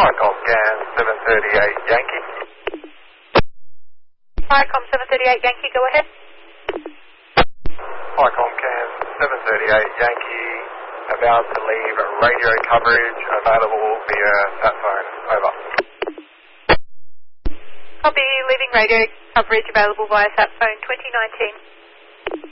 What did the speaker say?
Viacom Scan 738 Yankee. Viacom 738 Yankee, go ahead. Viacom Scan 738 Yankee, about to leave radio coverage available via sat phone. Over. Copy, leaving radio coverage available via sat phone 2019.